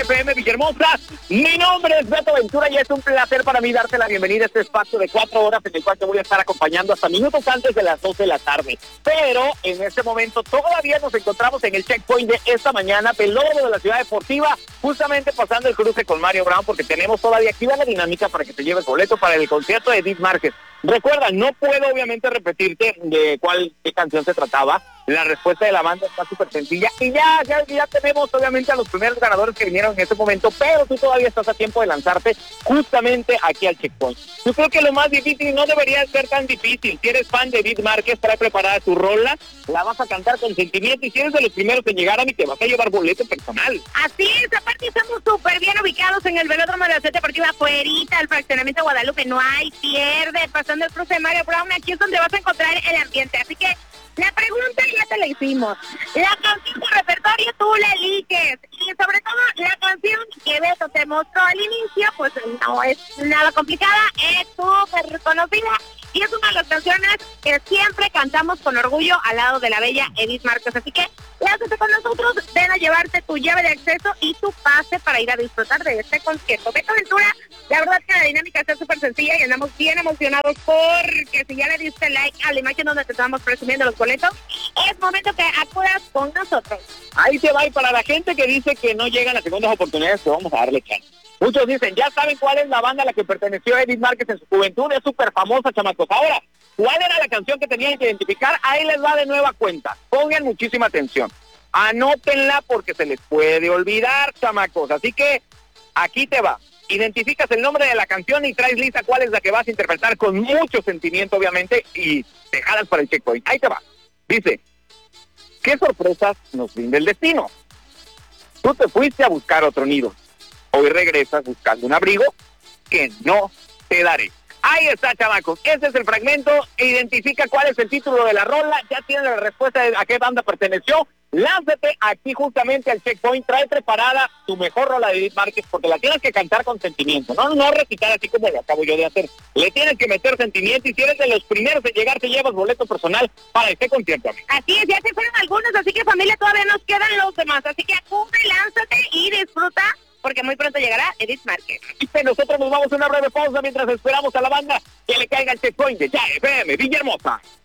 FM Villahermosa. Mi nombre es Beto Ventura y es un placer para mí darte la bienvenida a este espacio de 4 horas en el cual te voy a estar acompañando hasta minutos antes de las 12 de la tarde. Pero en este momento todavía nos encontramos en el checkpoint de esta mañana, Velódromo de la Ciudad Deportiva, justamente pasando el cruce con Mario Brown, porque tenemos todavía activa la dinámica para que te lleves boleto para el concierto de Edith Márquez. Recuerda, no puedo obviamente repetirte de qué canción se trataba. La respuesta de la banda está súper sencilla y ya tenemos obviamente a los primeros ganadores que vinieron en este momento, pero tú todavía estás a tiempo de lanzarte justamente aquí al checkpoint. Yo creo que lo más difícil no debería ser tan difícil. Si eres fan de Edith Márquez, trae preparada tu rola, la vas a cantar con sentimiento y si eres de los primeros en llegar a mí te vas a llevar boleto personal. Así es, aparte estamos súper bien ubicados en el Velódromo de la Ciudad Deportiva, afuerita, el fraccionamiento Guadalupe, no hay pierde, pasando el cruce de Mario Brown, aquí es donde vas a encontrar el ambiente, así que la pregunta ya te la hicimos. La canción de repertorio tú la eliges. Y sobre todo la canción que Beto te mostró al inicio, pues no es nada complicada, es súper reconocida. Y es una de las canciones que siempre cantamos con orgullo al lado de la bella Edith Márquez. Así que lánzate con nosotros, ven a llevarte tu llave de acceso y tu pase para ir a disfrutar de este concierto. Beto Ventura, la verdad es que la dinámica está súper sencilla y andamos bien emocionados porque si ya le diste like a la imagen donde te estamos presumiendo los boletos, es momento que acudas con nosotros. Ahí te va, y para la gente que dice que no llegan las segundas oportunidades, pues vamos a darle chance. Muchos dicen, ya saben cuál es la banda a la que perteneció Edith Márquez en su juventud, es súper famosa, chamacos. Ahora, ¿cuál era la canción que tenían que identificar? Ahí les va de nueva cuenta. Pongan muchísima atención. Anótenla porque se les puede olvidar, chamacos. Así que, aquí te va. Identificas el nombre de la canción y traes lista cuál es la que vas a interpretar con mucho sentimiento, obviamente, y te jalas para el checkpoint. Ahí te va. Dice, ¿qué sorpresas nos brinda el destino? Tú te fuiste a buscar otro nido. Hoy regresas buscando un abrigo que no te daré. Ahí está, chamacos. Ese es el fragmento. Identifica cuál es el título de la rola. Ya tienes la respuesta de a qué banda perteneció. Lánzate aquí justamente al checkpoint. Trae preparada tu mejor rola de Edith Márquez porque la tienes que cantar con sentimiento. No recitar así como lo acabo yo de hacer. Le tienes que meter sentimiento y si eres de los primeros en llegar te llevas boleto personal para este concierto. Así es, ya se fueron algunos, así que familia, todavía nos quedan los demás. Así que acude, lánzate y disfruta, porque muy pronto llegará Edith Márquez. Y nosotros nos vamos a una breve pausa mientras esperamos a la banda que le caiga el checkpoint de Ya FM Villahermosa.